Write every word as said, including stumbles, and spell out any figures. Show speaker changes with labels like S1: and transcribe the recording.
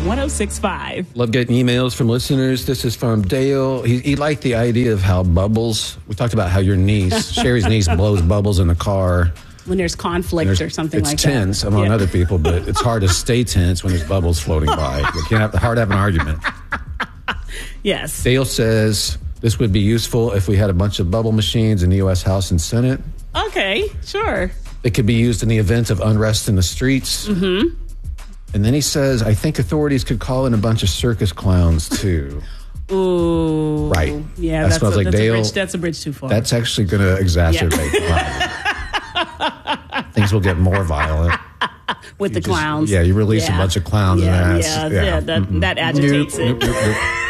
S1: one oh six point five.
S2: Love getting emails from listeners. This is from Dale. He, he liked the idea of how bubbles, we talked about how your niece, Sherry's niece, blows bubbles in the car.
S1: When there's conflict
S2: There's,
S1: or something
S2: it's
S1: like
S2: tense
S1: that.
S2: among
S1: Yeah.
S2: other people, but it's hard to stay tense when there's bubbles floating by. You can't have, hard to have an argument.
S1: Yes.
S2: Dale says this would be useful if we had a bunch of bubble machines in the U S House and Senate.
S1: Okay, sure.
S2: It could be used in the event of unrest in the streets.
S1: Mm-hmm.
S2: And then he says, I think authorities could call in a bunch of circus clowns, too.
S1: Ooh.
S2: Right.
S1: Yeah,
S2: That
S1: that's,
S2: smells
S1: a,
S2: like
S1: that's,
S2: Dale.
S1: a bridge, that's a bridge too far.
S2: That's actually going to exacerbate
S1: Yeah.
S2: violence. Things will get more violent.
S1: With
S2: You
S1: the
S2: just-
S1: clouns.
S2: yeah, you release
S1: Yeah.
S2: a bunch of clowns
S1: Yeah,
S2: and
S1: yeah,
S2: that's,
S1: yeah, that, that agitates
S2: Nope,
S1: it.
S2: nope, nope, nope.